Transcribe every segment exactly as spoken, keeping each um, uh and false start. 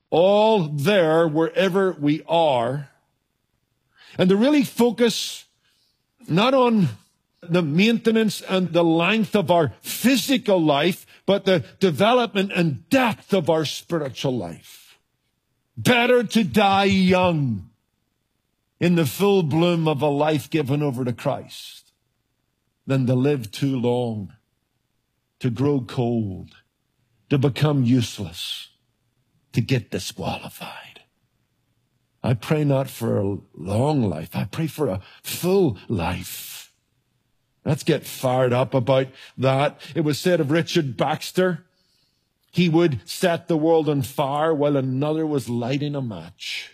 all there wherever we are, and to really focus not on the maintenance and the length of our physical life, but the development and depth of our spiritual life. Better to die young in the full bloom of a life given over to Christ than to live too long, to grow cold, to become useless, to get disqualified. I pray not for a long life. I pray for a full life. Let's get fired up about that. It was said of Richard Baxter, he would set the world on fire while another was lighting a match.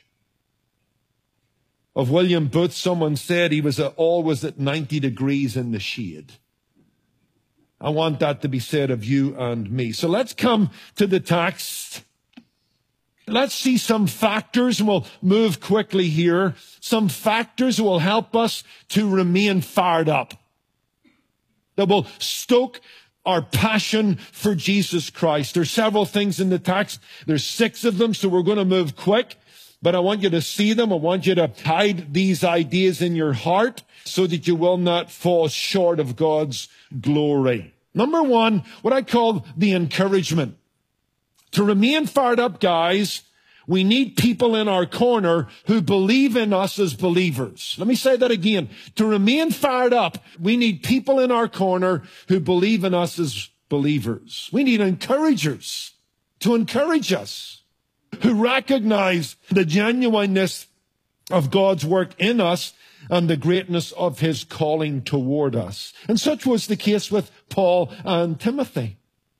Of William Booth, someone said he was always at ninety degrees in the shade. I want that to be said of you and me. So let's come to the text. Let's see some factors, and we'll move quickly here. Some factors that will help us to remain fired up, that will stoke our passion for Jesus Christ. There's several things in the text. There's six of them, so we're going to move quick. But I want you to see them. I want you to hide these ideas in your heart so that you will not fall short of God's glory. Number one, what I call the encouragement. To remain fired up, guys, we need people in our corner who believe in us as believers. Let me say that again. To remain fired up, we need people in our corner who believe in us as believers. We need encouragers to encourage us, who recognize the genuineness of God's work in us and the greatness of his calling toward us. And such was the case with Paul and Timothy.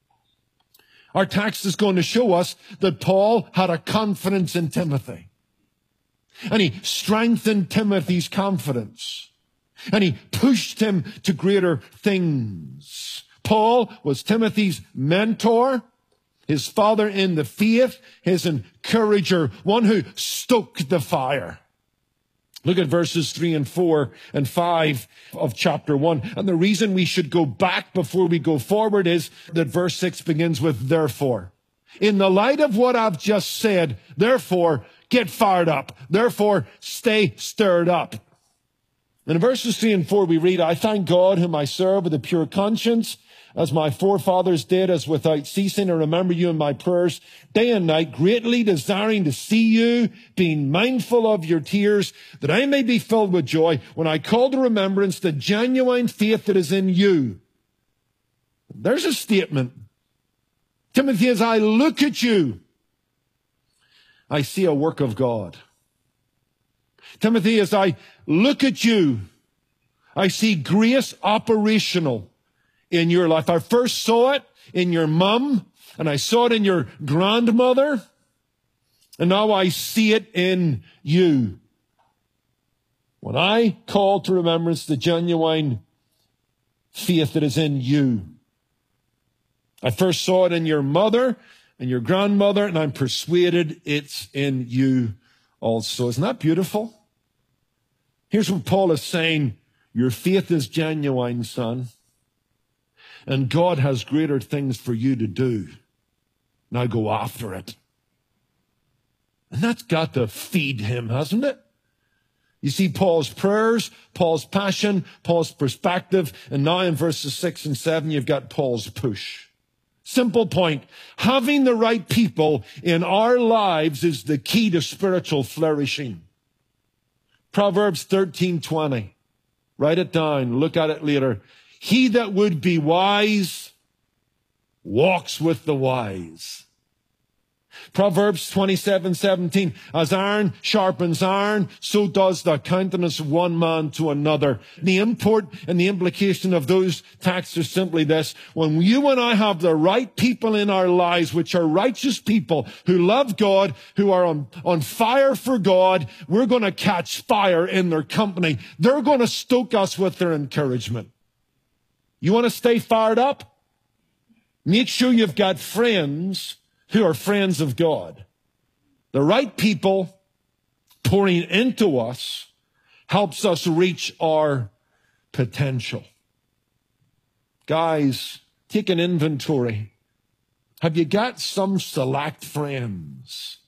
Our text is going to show us that Paul had a confidence in Timothy. And he strengthened Timothy's confidence. And he pushed him to greater things. Paul was Timothy's mentor, his father in the faith, his encourager, one who stoked the fire. Look at verses three and four and five of chapter one. And the reason we should go back before we go forward is that verse six begins with therefore. In the light of what I've just said, therefore, get fired up. Therefore, stay stirred up. And in verses three and four we read, I thank God whom I serve with a pure conscience, as my forefathers did, as without ceasing I remember you in my prayers day and night, greatly desiring to see you, being mindful of your tears, that I may be filled with joy when I call to remembrance the genuine faith that is in you. There's a statement. Timothy, as I look at you, I see a work of God. Timothy, as I look at you, I see grace operational in your life. I first saw it in your mum, and I saw it in your grandmother, and now I see it in you. When I call to remembrance the genuine faith that is in you. I first saw it in your mother and your grandmother, and I'm persuaded it's in you also. Isn't that beautiful? Here's what Paul is saying. Your faith is genuine, son. And God has greater things for you to do. Now go after it. And that's got to feed him, hasn't it? You see Paul's prayers, Paul's passion, Paul's perspective, and now in verses six and seven, you've got Paul's push. Simple point. Having the right people in our lives is the key to spiritual flourishing. Proverbs thirteen twenty. Write it down. Look at it later. He that would be wise walks with the wise. Proverbs twenty-seven seventeen. As iron sharpens iron, so does the countenance of one man to another. The import and the implication of those texts are simply this. When you and I have the right people in our lives, which are righteous people who love God, who are on, on fire for God, we're going to catch fire in their company. They're going to stoke us with their encouragement. You want to stay fired up? Make sure you've got friends who are friends of God. The right people pouring into us helps us reach our potential. Guys, take an inventory. Have you got some select friends